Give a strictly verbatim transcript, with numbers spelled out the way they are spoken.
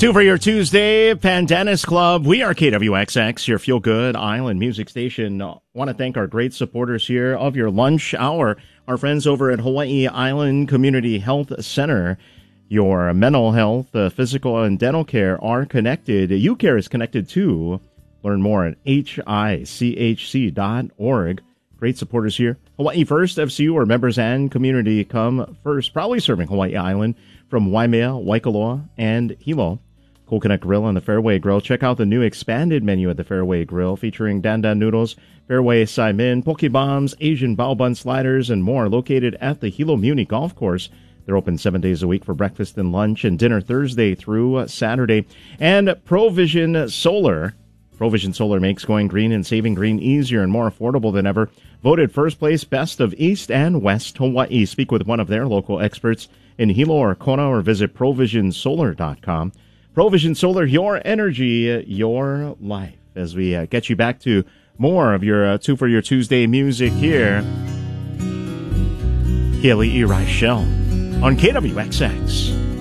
Two for your Tuesday, Pandanus Club. We are K W X X, your feel-good island music station. I want to thank our great supporters here of your lunch hour, our friends over at Hawaii Island Community Health Center. Your mental health, uh, physical, and dental care are connected. UCare is connected too. Learn more at H I C H C dot org. Great supporters here. Hawaii First F C U, where members and community come first. Proudly serving Hawaii Island from Waimea, Waikoloa, and Hilo. Coconut Grill and the Fairway Grill. Check out the new expanded menu at the Fairway Grill, featuring dan dan noodles, Fairway Saimin, poke bombs, Asian bao bun sliders, and more. Located at the Hilo Muni Golf Course. They're open seven days a week for breakfast and lunch and dinner Thursday through Saturday. And Provision Solar. Provision Solar makes going green and saving green easier and more affordable than ever. Voted first place best of East and West Hawaii. Speak with one of their local experts in Hilo or Kona, or visit provision solar dot com. Provision Solar, your energy, your life. As we uh, get you back to more of your uh, Two for Your Tuesday music here. Haley E. Reichel on K W X X.